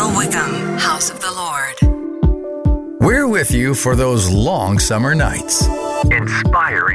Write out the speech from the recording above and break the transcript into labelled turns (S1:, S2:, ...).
S1: Bill Wickham, House of the Lord.
S2: We're with you for those long summer nights.
S3: Inspiring